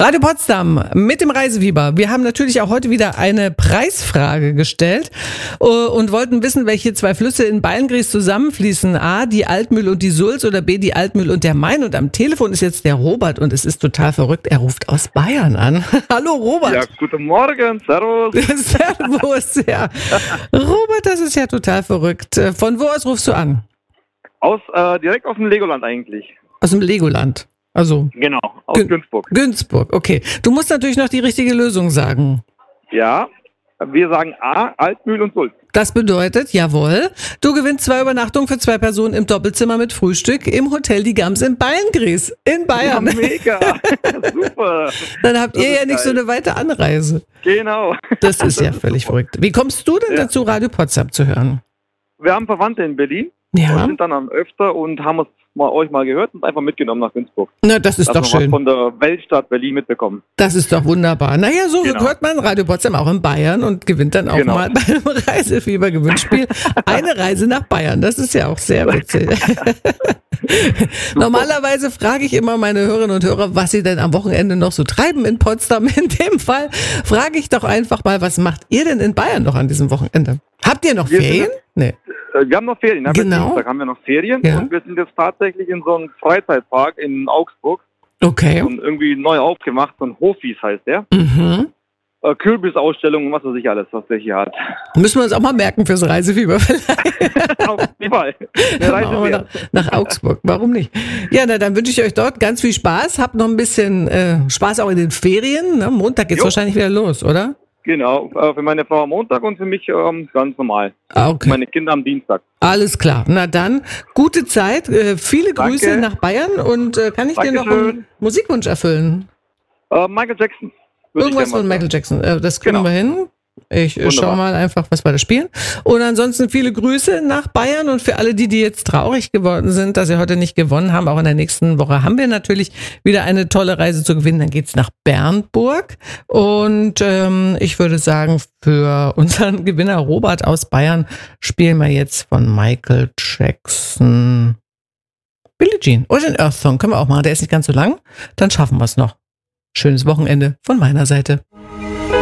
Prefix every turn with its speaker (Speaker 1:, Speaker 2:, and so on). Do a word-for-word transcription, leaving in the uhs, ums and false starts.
Speaker 1: Radio Potsdam mit dem Reisefieber. Wir haben natürlich auch heute wieder eine Preisfrage gestellt und wollten wissen, welche zwei Flüsse in Beilngries zusammenfließen. A, die Altmühl und die Sulz oder B, die Altmühl und der Main. Und am Telefon ist jetzt der Robert und es ist total verrückt. Er ruft aus Bayern an. Hallo Robert.
Speaker 2: Ja, guten Morgen. Servus.
Speaker 1: Servus, ja. Robert, das ist ja total verrückt. Von wo aus rufst du an?
Speaker 2: Aus, äh, direkt aus dem Legoland eigentlich.
Speaker 1: Aus dem Legoland. Also
Speaker 2: Genau, aus
Speaker 1: Gün-
Speaker 2: Günzburg.
Speaker 1: Günzburg, okay. Du musst natürlich noch die richtige Lösung sagen.
Speaker 2: Ja, wir sagen A, Altmühl und Sulz.
Speaker 1: Das bedeutet, jawohl, du gewinnst zwei Übernachtungen für zwei Personen im Doppelzimmer mit Frühstück im Hotel Die Gams in Beilngries in
Speaker 2: Ja,
Speaker 1: Bayern.
Speaker 2: mega. Super.
Speaker 1: Dann habt
Speaker 2: Das
Speaker 1: ihr
Speaker 2: ist
Speaker 1: ja nicht so
Speaker 2: geil.
Speaker 1: eine weite Anreise.
Speaker 2: Genau.
Speaker 1: Das ist ja völlig verrückt. Wie kommst du denn
Speaker 2: Ja.
Speaker 1: dazu, Radio Potsdam zu hören?
Speaker 2: Wir haben Verwandte in Berlin
Speaker 1: Ja,
Speaker 2: und sind dann am öfter und haben uns mal euch mal gehört und einfach mitgenommen nach Günzburg.
Speaker 1: na, das ist
Speaker 2: Dass
Speaker 1: doch
Speaker 2: wir was
Speaker 1: schön.
Speaker 2: von der Weltstadt Berlin mitbekommen.
Speaker 1: Das ist doch wunderbar. Naja, so
Speaker 2: Genau.
Speaker 1: hört man Radio Potsdam auch in Bayern und gewinnt dann auch
Speaker 2: Genau.
Speaker 1: mal beim Reisefieber-Gewinnspiel eine Reise nach Bayern. Das ist ja auch sehr witzig. Normalerweise frage ich immer meine Hörerinnen und Hörer, was sie denn am Wochenende noch so treiben in Potsdam. In dem Fall frage ich doch einfach mal, was macht ihr denn in Bayern noch an diesem Wochenende? Habt ihr noch
Speaker 2: Wir
Speaker 1: Ferien? Nee.
Speaker 2: Äh, Wir haben noch Ferien. Am
Speaker 1: Genau.
Speaker 2: Dienstag haben wir noch Ferien
Speaker 1: Ja.
Speaker 2: und wir sind jetzt tatsächlich in so einem Freizeitpark in Augsburg
Speaker 1: Okay.
Speaker 2: und irgendwie neu aufgemacht. So ein Hofis heißt der.
Speaker 1: Mhm.
Speaker 2: Äh, Kürbisausstellung und was weiß ich alles, was der hier hat.
Speaker 1: Müssen wir uns auch mal merken fürs Reisefieber vielleicht.
Speaker 2: Auf jeden Fall. Eine Reise
Speaker 1: Machen wir
Speaker 2: wert.
Speaker 1: nach, nach Augsburg. Warum nicht? Ja, na, dann wünsche ich euch dort ganz viel Spaß. Habt noch ein bisschen äh, Spaß auch in den Ferien. Ne? Montag geht's
Speaker 2: Jo.
Speaker 1: wahrscheinlich wieder los, oder?
Speaker 2: Genau, äh, für meine Frau am Montag und für mich ähm, ganz normal.
Speaker 1: Ah, okay.
Speaker 2: Meine Kinder am Dienstag.
Speaker 1: Alles klar. Na dann, gute Zeit. Äh, viele
Speaker 2: Danke.
Speaker 1: Grüße nach Bayern. Und äh, kann ich dir noch einen
Speaker 2: Dankeschön.
Speaker 1: Musikwunsch erfüllen?
Speaker 2: Äh, Michael Jackson. würde ich
Speaker 1: Irgendwas
Speaker 2: gerne
Speaker 1: von
Speaker 2: mal
Speaker 1: Michael Jackson. Äh, das kriegen
Speaker 2: Genau.
Speaker 1: wir hin. Ich äh,
Speaker 2: Wunderbar.
Speaker 1: schau mal einfach, was wir da spielen. Und ansonsten viele Grüße nach Bayern und für alle, die, die jetzt traurig geworden sind, dass sie heute nicht gewonnen haben. Auch in der nächsten Woche haben wir natürlich wieder eine tolle Reise zu gewinnen. Dann geht's nach Bernburg. Und ähm, ich würde sagen, für unseren Gewinner Robert aus Bayern spielen wir jetzt von Michael Jackson Billie Jean oder den Earth Song. Können wir auch machen. Der ist nicht ganz so lang. Dann schaffen wir es noch. Schönes Wochenende von meiner Seite.